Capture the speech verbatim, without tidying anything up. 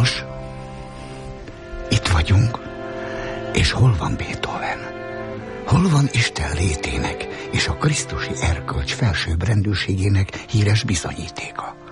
Nos, itt vagyunk, és hol van Beethoven? Hol van Isten létének és a krisztusi erkölcs felsőbbrendűségének híres bizonyítéka?